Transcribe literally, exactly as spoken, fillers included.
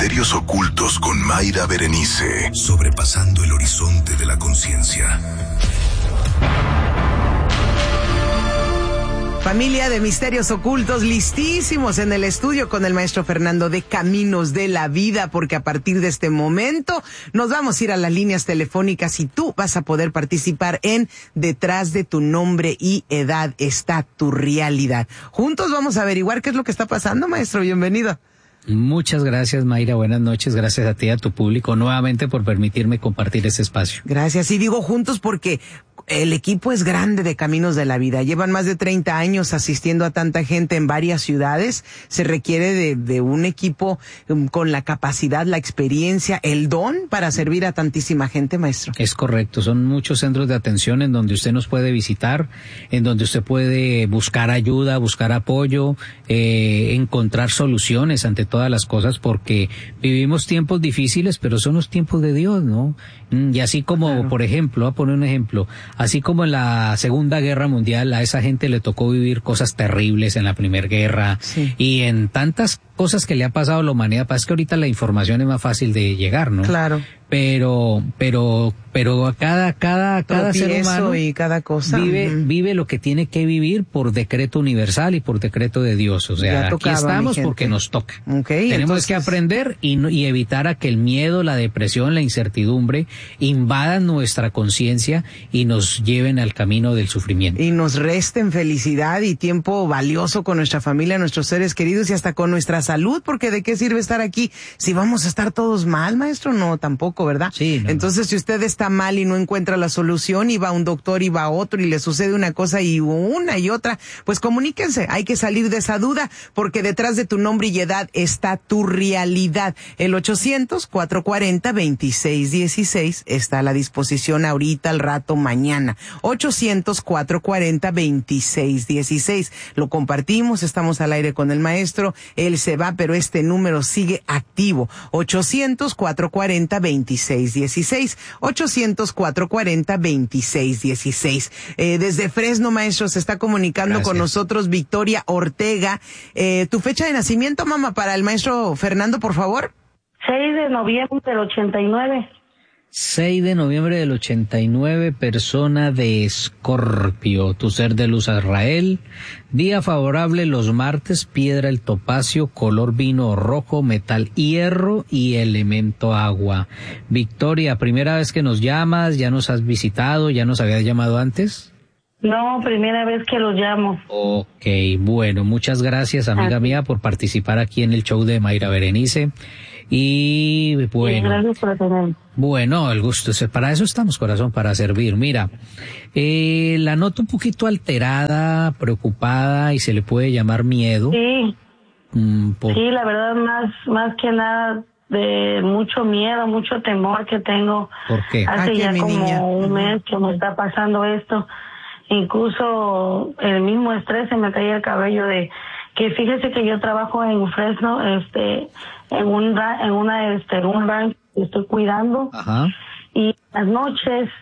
Misterios Ocultos con Mayra Berenice. Sobrepasando el horizonte de la conciencia. Familia de Misterios Ocultos, listísimos en el estudio con el maestro Fernando de Caminos de la Vida, porque a partir de este momento nos vamos a ir a las líneas telefónicas y tú vas a poder participar en Detrás de tu nombre y edad está tu realidad. Juntos vamos a averiguar qué es lo que está pasando, maestro. Bienvenido. Muchas gracias, Mayra. Buenas noches. Gracias a ti y a tu público nuevamente por permitirme compartir este espacio. Gracias. Y digo juntos porque el equipo es grande de Caminos de la Vida. Llevan más de treinta años asistiendo a tanta gente en varias ciudades. Se requiere de, de un equipo um, con la capacidad, la experiencia, el don para servir a tantísima gente, maestro. Es correcto. Son muchos centros de atención en donde usted nos puede visitar, en donde usted puede buscar ayuda, buscar apoyo, eh, encontrar soluciones ante todas las cosas, porque vivimos tiempos difíciles, pero son los tiempos de Dios, ¿no? Y así como, claro. Por ejemplo, voy a poner un ejemplo, así como en la Segunda Guerra Mundial a esa gente le tocó vivir cosas terribles en la Primera Guerra, sí. Y en tantas cosas que le ha pasado a la humanidad, pasa que ahorita la información es más fácil de llegar, ¿no? Claro. Pero, pero, pero cada, cada, cada ser humano y cada cosa vive, uh-huh. vive lo que tiene que vivir por decreto universal y por decreto de Dios. O sea, tocaba, aquí estamos porque nos toca. Okay, Tenemos entonces... que aprender y, y evitar a que el miedo, la depresión, la incertidumbre invadan nuestra conciencia y nos lleven al camino del sufrimiento. Y nos resten felicidad y tiempo valioso con nuestra familia, nuestros seres queridos y hasta con nuestra salud, porque ¿de qué sirve estar aquí si vamos a estar todos mal, maestro? No, tampoco, ¿verdad? Sí, no, Entonces, no. si usted está mal y no encuentra la solución y va a un doctor y va a otro y le sucede una cosa y una y otra, pues comuníquense. Hay que salir de esa duda porque detrás de tu nombre y edad está tu realidad. El ochocientos, cuatrocientos cuarenta, veintiséis dieciséis está a la disposición ahorita, al rato, mañana. ochocientos, cuatrocientos cuarenta, veintiséis dieciséis. Lo compartimos, estamos al aire con el maestro. Él se va, pero este número sigue activo. ochocientos, cuatrocientos cuarenta, veintiséis dieciséis. ochocientos, cuatrocientos cuarenta, veintiséis dieciséis. Eh, desde Fresno, maestro, se está comunicando Gracias. Con nosotros Victoria Ortega. Eh, ¿tu fecha de nacimiento, mamá, para el maestro Fernando, por favor? seis de noviembre del ochenta y nueve. seis de noviembre del ochenta y nueve, persona de Escorpio, tu ser de luz Azrael, día favorable los martes, piedra el topacio, color vino rojo, metal hierro y elemento agua. Victoria, primera vez que nos llamas, ya nos has visitado, ya nos habías llamado antes. No, primera vez que lo llamo. Ok, bueno, muchas gracias, amiga mía, por participar aquí en el show de Mayra Berenice. Y bueno, sí, gracias por tener. Bueno, el gusto es, para eso estamos, corazón, para servir. Mira, eh, la noto un poquito alterada, preocupada y se le puede llamar miedo. Sí, mm, por... sí, la verdad más, más que nada de mucho miedo, mucho temor que tengo. ¿Por qué? Hace Ay, ya mi como niña. un mes que me está pasando esto. Incluso el mismo estrés se me caía el cabello de que fíjese que yo trabajo en Fresno, este, en un en una este un ranch que estoy cuidando. Ajá. Y las noches